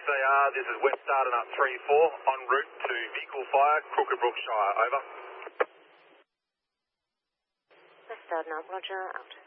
they are. This is West Ardenut 34 en route to vehicle fire, Crooked Brook Shire. Over. West Ardenut, roger, out.